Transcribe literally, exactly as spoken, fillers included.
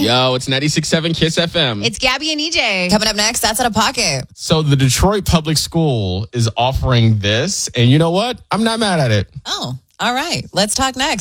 Yo, it's ninety-six point seven Kiss F M. It's Gabby and E J. Coming up next, that's Out of Pocket. So the Detroit Public School is offering this, and you know what? I'm not mad at it. Oh, all right. Let's talk next.